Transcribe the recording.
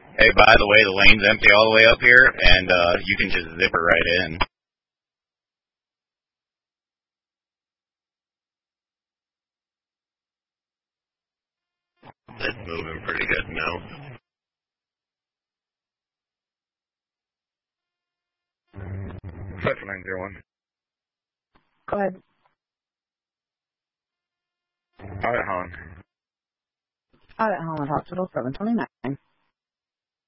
Hey, by the way, the lane's empty all the way up here, and you can just zip it right in. It's moving pretty good now. Central 901. Go ahead. Out at Holland. Out at Holland Hospital, 729.